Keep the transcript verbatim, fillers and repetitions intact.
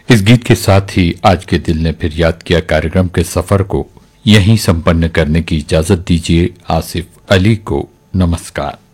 इस गीत के साथ ही आज के दिल ने फिर याद किया कार्यक्रम के सफर को यहीं संपन्न करने की इजाजत दीजिए। आसिफ अली को नमस्कार।